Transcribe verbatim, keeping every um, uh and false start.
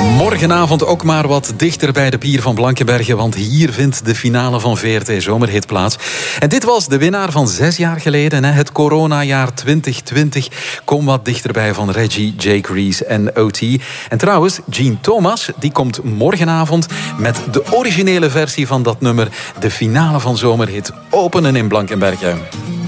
Morgenavond ook maar wat dichter bij de pier van Blankenberge, want hier vindt de finale van V R T Zomerhit plaats. En dit was de winnaar van zes jaar geleden, het coronajaar twintig twintig. Kom wat dichterbij van Reggie, Jake Rees en O T. En trouwens, Gene Thomas die komt morgenavond met de originele versie van dat nummer, de finale van Zomerhit, openen in Blankenberge.